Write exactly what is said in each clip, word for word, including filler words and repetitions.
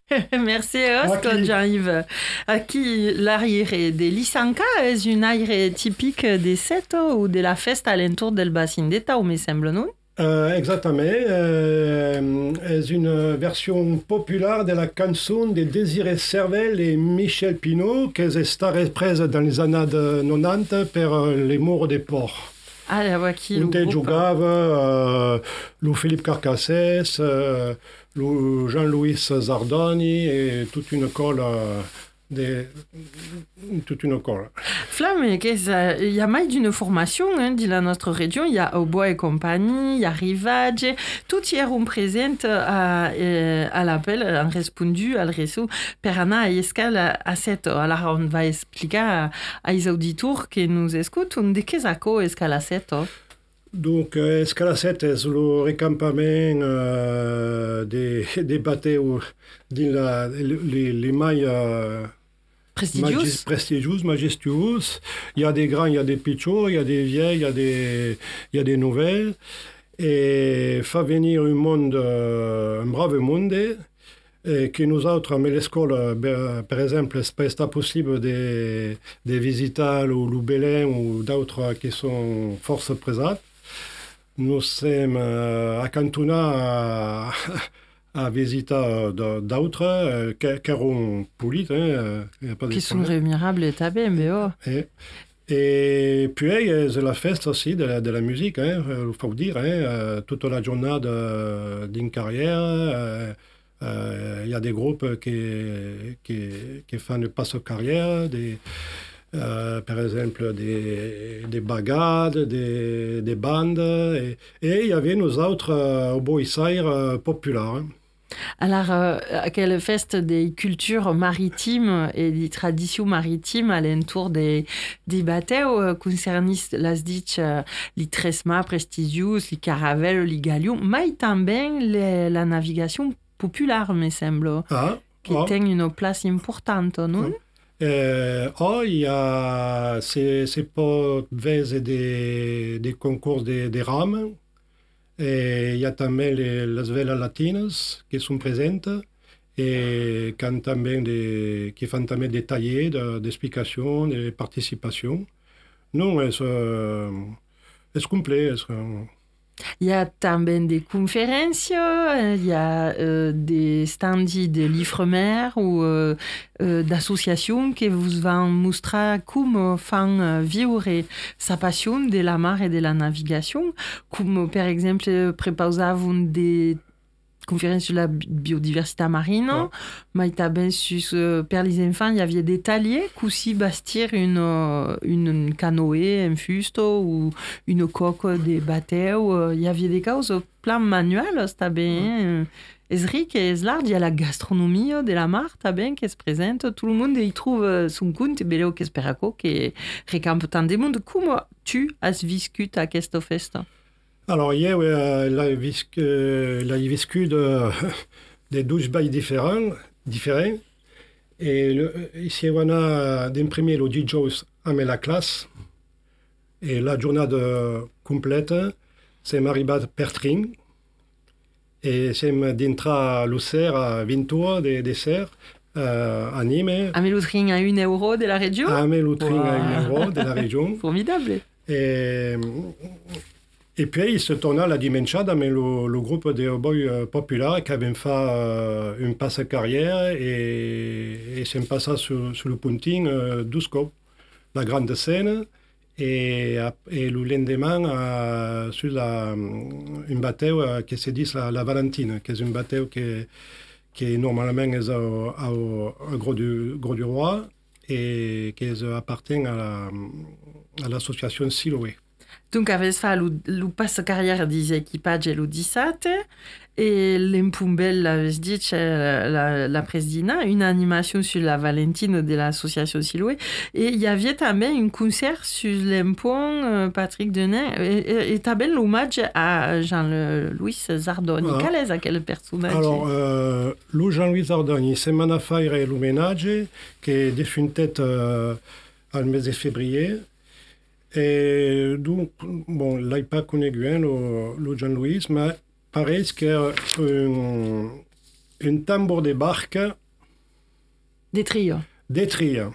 Merci Oscar Aqui, Jean-Yves. Aqui l'aire de Lisanka est une aire typique des Seto ou de la festa alentour del bassin d'État, me semble, non? euh, exactement, euh, est une version populaire de la chanson de Désiré Servel et Michel Pinot, qui est stata presa dans les années quatre-vingt-dix per les morts des porcs. Ah, aqui On o te grupo. jugava euh, le Philippe Carcassès, euh, le Jean-Louis Zardoni et toute une colle euh, de, toute une colle. Flamme, qu'est-ce- il y a mal d'une formation hein, dans notre région. Il y a Aubois et compagnie, il y a Rivage. Tout hier on présente à, euh, à l'appel, en répondu al réseau per anar a escale à sept. Alors on va expliquer à, à les auditeurs qui nous écoutent de qu'est-ce que escale à sept. Donc, euh, Escalacet est le recampament euh, des, des bateaux dans la, les, les mailles euh, Prestigious. magis- prestigieuses, majestueuses. Il y a des grands, il y a des pitchos, il y a des vieilles, il y a des, il y a des nouvelles. Et fa venir un monde, euh, un brave monde, et que nous autres, à l'école, euh, ben, par exemple, c'est pas sta possible de, de visiter le, le Belém ou d'autres qui sont force présentes. Nous sommes euh, à Cantona à, à visiter euh, de- d'autres euh, qui qui ont polites, hein, euh, y a pas de Qui sont problème. rémunérables et tabés, mais oh. Et, et puis, euh, c'est la fête aussi de la, de la musique, hein, il faut dire, hein, euh, toute la journée de- d'une carrière. euh, euh, Il y a des groupes qui, qui, qui font une passe-carrière, des, euh, par exemple des, des bagades, des, des bandes. Et, et il y avait nous autres euh, au Boissaire euh, populaires. Hein. Alors, euh, quelle feste des cultures maritimes et des traditions maritimes alentour des, des bateaux euh, concernant las dites euh, les tresma prestigious, les caravelles, les galions, mais também les- la navigation populaire, me semble, Ah, qui ah, tient une place importante, non? Euh, oh, il y a, c'est, c'est pas vez des, des concours de, de rames. Et il y a también les, las velas latinas qui sont présentes et quand también des, qui font también des taillés de- d'explications, de participation. Non, es, euh, es complet. Es, euh, Il y a também des conférences, euh, il y a euh, des stands de l'Ifremer ou euh, euh, d'associations qui vous vont montrer comment font vivre sa passion de la mer et de la navigation, comme par exemple préparer des conférence sur la bi- biodiversité marine, ah, mais também sur, euh, pour les enfants, il y avait des taliers qui aussi bastir une, euh, une canoë, un fusto ou une coque de bateau. euh, Il y avait des choses plein manuels, c'était bien. Esric et Eslard, il y a la gastronomie de la mar, t'as bien, qui se présente. Tout le monde y trouve euh, son compte, bello que speraco, qui récampe tant de monde. Comment tu as vécu à cette festa? alors, hier, euh, la, visque, la viscu de, des douze bails différents, différents. Et le, ici, on a d'imprimer le D J à la classe. Et la journée complète, c'est Maribat Pertring. Et c'est d'entrer à l'Auxerre à vingt heures de dessert euh, à Nîmes, Un meloutring à un euro de la région? à Meloutring à Wow. un euro de la région. Formidable. Et, et puis, il se tourna la dimanche dans le, le groupe des boys populaires qui avaient fait euh, une passe carrière et, et c'est passé sur, sur le punting euh, d'Usco, la grande scène. Et, ap- et le lendemain, euh, sur la, un bateau euh, qui se dit la, la Valentine, qui est un bateau qui, qui normalement est au, au, au Gros, du, Gros du Roi et qui appartient à, la, à l'association Siloé. Donc, avez fait le, le passe carrière des équipages le dix-sept et l'Empumbel, avez dit, euh, la, la présidente, une animation sur la Valentine de l'association Siloué. Et il y avait também un concert sur l'Empon, euh, Patrick Denain, et, et, et também l'hommage à Jean-Louis Zardoni. Ah. Quel est à quel personnage? Alors, euh, le Jean-Louis Zardoni, c'est Manafaire et l'hommage qui est défunté euh, au mois de février. Et donc, bon, là, il pas connu hein, le, le Jean-Louis, mais pareil que euh, un tambour de barque. Des trio. Des trio.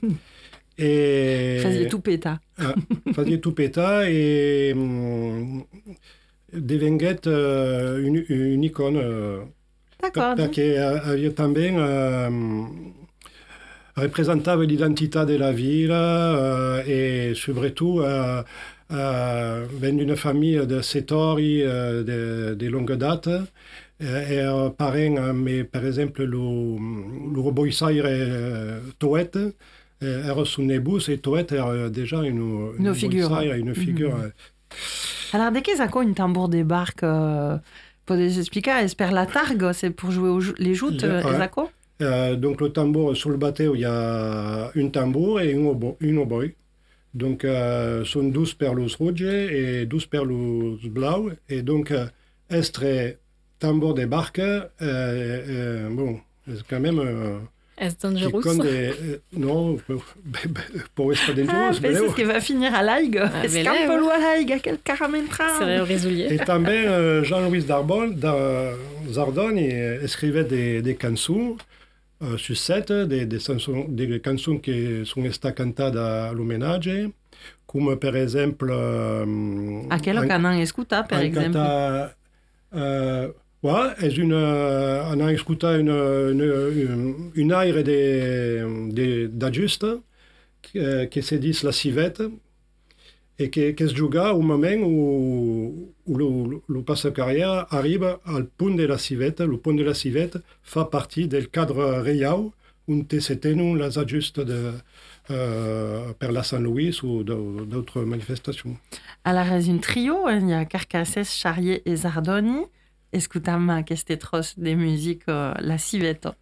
Et... Faisiez tout péta. Ah, faisiez tout péta et um, devenguet uh, une, une icône. Uh, D'accord. Perché havia també um, representava l'identità della villa uh, e soprattutto uh, uh, ven d'una famiglia de settori uh, de, de longa data. Er parent amb, per exemple, lo boissaire Toet, era son nebus et Toet era déjà une, une, une figure. Boissaire, une figure. Mm-hmm. Alors, de qu'est-ce que un tambour de barque euh, Podez expliquer, espère la targue, c'est pour jouer aux, les joutes, le, ouais. Esako euh, Donc, le tambour, sur le bateau, il y a un tambour et un oboe. Un oboe. Donc, euh, sont douze perlos rouges et douze perlos blau. Et donc, euh, estre tambour de barque, euh, euh, bon, c'est quand même... Euh, Est dangereux? Euh, non, pour être dangereux. Ah, c'est ce qui va finir à l'aigue. Ah, Est-ce qu'un peu loin à l'aigue, à quel caramentran? C'est résolué. Et también euh, Jean-Louis Darbol, Zardone, écrivait des, des chansons euh, sur cette, des, des, chansons, des chansons qui sont restées cantées à l'hommage, comme par exemple... Euh, à quel canon escuta, par exemple? Canta, euh, ouais, és una, on a escutat una, una, une aire d'ajust que, que se dit la civette et que, que es juga au moment où, où le, le passacarrière arrive al punt de la civette. Le punt de la civette fa partie del cadre reial on se tenen les ajustes de, euh, per la Saint-Louis ou d'autres manifestations. Alors, és un trio, il y a Carcassès, Charrier et Zardoni. Escutam aquest tros de musique, uh, la civette.